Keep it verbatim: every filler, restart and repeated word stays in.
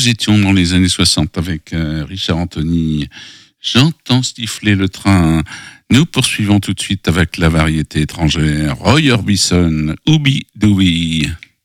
nous étions dans les années soixante avec euh, Richard Anthony. J'entends siffler le train. Nous poursuivons tout de suite avec la variété étrangère. Roy Orbison, Ooby Dooby.